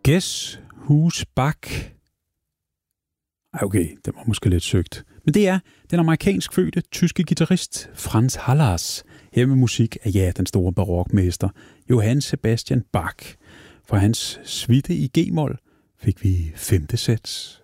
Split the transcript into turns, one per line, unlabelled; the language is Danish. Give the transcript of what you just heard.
Guess Who's Back? Okay, det var måske lidt søgt. Men det er den amerikansk fødte tyske guitarist Franz Hallers her med musik af den store barokmester Johann Sebastian Bach. For hans suite i G-mol fik vi 5. sæt.